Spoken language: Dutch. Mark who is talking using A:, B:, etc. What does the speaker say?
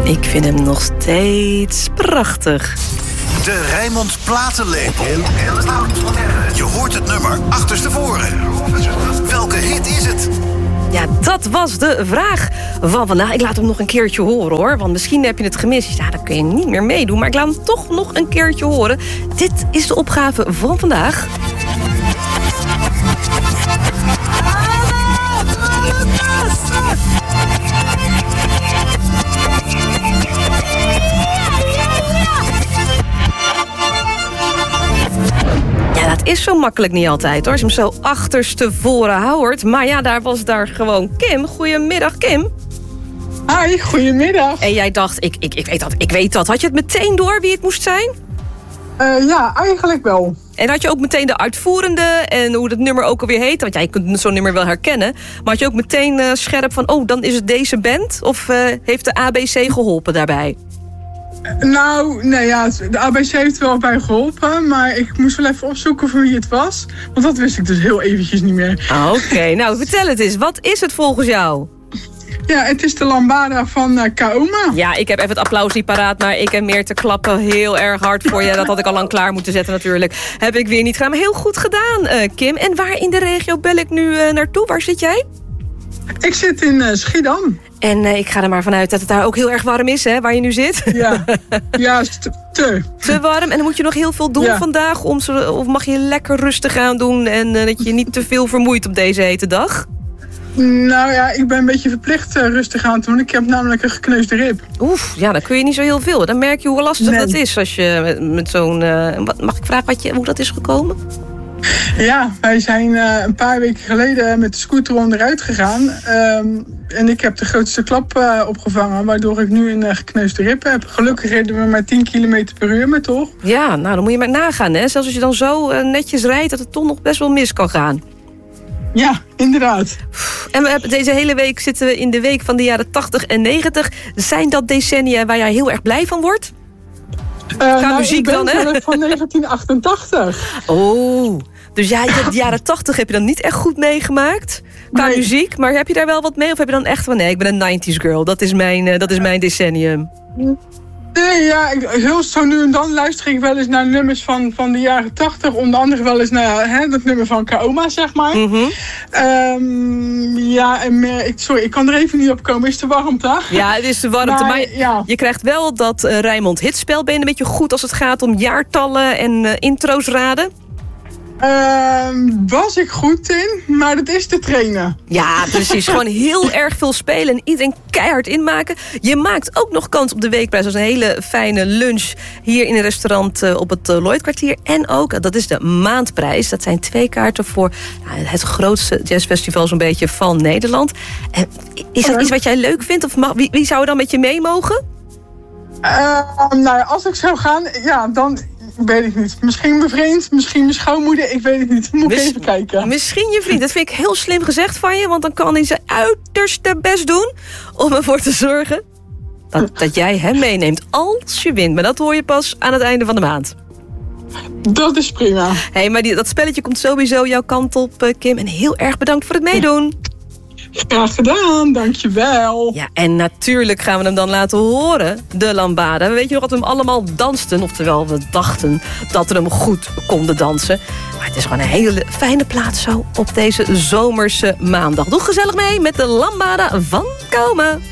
A: Ik vind hem nog steeds prachtig.
B: De Rijnmond Platenlepel. Je hoort het nummer achterstevoren. Welke hit is het?
A: Ja, dat was de vraag van vandaag. Ik laat hem nog een keertje horen, hoor. Want misschien heb je het gemist. Ja, dan kun je niet meer meedoen. Maar ik laat hem toch nog een keertje horen. Dit is de opgave van vandaag. Ja, dat is zo makkelijk niet altijd, hoor. Als je hem zo achterstevoren houdt. Maar ja, daar was gewoon Kim. Goedemiddag, Kim.
C: Hi, goedemiddag.
A: En jij dacht, ik weet dat. Had je het meteen door wie het moest zijn?
C: Ja, eigenlijk wel.
A: En had je ook meteen de uitvoerende en hoe het nummer ook alweer heet? Want ja, je kunt zo'n nummer wel herkennen. Maar had je ook meteen scherp van, oh, dan is het deze band? Of heeft de ABC geholpen daarbij?
C: Nou, nee, ja, de ABC heeft wel bij geholpen. Maar ik moest wel even opzoeken voor wie het was. Want dat wist ik dus heel eventjes niet meer.
A: Oké, nou, vertel het eens. Wat is het volgens jou?
C: Ja, het is de lambada van Kaoma.
A: Ja, ik heb even het applaus niet paraat, maar ik heb meer te klappen heel erg hard voor je. Dat had ik al lang klaar moeten zetten natuurlijk. Heb ik weer niet gedaan, maar heel goed gedaan, Kim. En waar in de regio bel ik nu naartoe? Waar zit jij?
C: Ik zit in Schiedam.
A: En ik ga er maar vanuit dat het daar ook heel erg warm is, hè, waar je nu zit.
C: Ja, te
A: warm. En dan moet je nog heel veel doen vandaag. Of mag je lekker rustig aan doen en dat je niet te veel vermoeit op deze hete dag?
C: Nou ja, ik ben een beetje verplicht rustig aan te doen. Ik heb namelijk een gekneusde rib.
A: Oef, ja, dan kun je niet zo heel veel. Dan merk je hoe lastig dat is als je met zo'n... Mag ik vragen hoe dat is gekomen?
C: Ja, wij zijn een paar weken geleden met de scooter onderuit gegaan. En ik heb de grootste klap opgevangen, waardoor ik nu een gekneusde rib heb. Gelukkig reden we maar 10 km per uur, maar toch? Ja,
A: nou, dan moet je maar nagaan, hè. Zelfs als je dan zo netjes rijdt, dat het toch nog best wel mis kan gaan.
C: Ja, inderdaad.
A: En deze hele week zitten we in de week van de jaren 80 en 90. Zijn dat decennia waar jij heel erg blij van wordt? Qua muziek dan, hè?
C: Ik ben van 1988.
A: Oh, dus ja, de jaren 80 heb je dan niet echt goed meegemaakt qua muziek. Maar heb je daar wel wat mee? Of heb je dan echt van, nee, ik ben een 90s girl. Dat is mijn decennium.
C: Nee, ja, heel zo nu en dan luister ik wel eens naar nummers van de jaren 80. Onder andere wel eens naar dat nummer van Kaoma, zeg maar.
A: Mm-hmm.
C: Ja, en meer, ik kan er even niet op komen. Is het de warmte?
A: Ja, het is de warmte. Maar je krijgt wel dat Rijnmond hitspel. Ben je een beetje goed als het gaat om jaartallen en intro's raden?
C: Was ik goed in, maar dat is te trainen.
A: Ja, precies. Gewoon heel erg veel spelen en iedereen keihard inmaken. Je maakt ook nog kans op de weekprijs. Dat is een hele fijne lunch hier in een restaurant op het Lloydkwartier. En ook, dat is de maandprijs. Dat zijn 2 kaarten voor het grootste jazzfestival zo'n beetje van Nederland. Is dat iets wat jij leuk vindt? Of wie zou er dan met je mee mogen?
C: Nou, als ik zou gaan, ja, dan... Weet ik niet. Misschien mijn vriend, misschien mijn schoonmoeder. Ik weet het niet. Moet ik even kijken.
A: Misschien je vriend. Dat vind ik heel slim gezegd van je. Want dan kan hij zijn uiterste best doen om ervoor te zorgen dat jij hem meeneemt als je wint. Maar dat hoor je pas aan het einde van de maand.
C: Dat is prima.
A: Hey, maar dat spelletje komt sowieso jouw kant op, Kim. En heel erg bedankt voor het meedoen.
C: Graag gedaan, dankjewel.
A: Ja, en natuurlijk gaan we hem dan laten horen, de lambada. Weet je nog dat we hem allemaal dansten? Oftewel, we dachten dat we hem goed konden dansen. Maar het is gewoon een hele fijne plaats zo op deze zomerse maandag. Doe gezellig mee met de lambada van Kaoma.